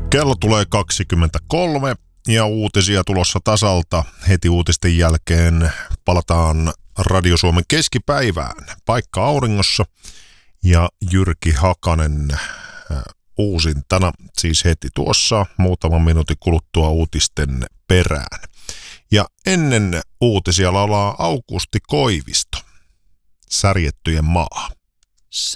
Kello tulee 23 ja uutisia tulossa tasalta. Heti uutisten jälkeen palataan Radio Suomen keskipäivään. Paikka auringossa ja Jyrki Hakanen uusintana siis heti tuossa muutaman minuutin kuluttua uutisten perään. Ja ennen uutisia laulaa Aukusti Koivisto, Särjettyjen maa.